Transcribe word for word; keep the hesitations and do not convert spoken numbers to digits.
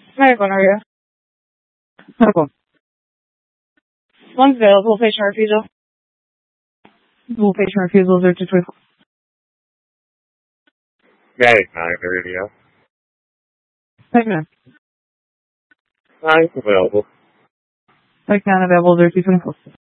Medical area. Medical. One's available. Patient refusal. Full patient refusal zero two three four. Medic monitor radio. Patient. Nine's available. Medic not available zero two twenty four.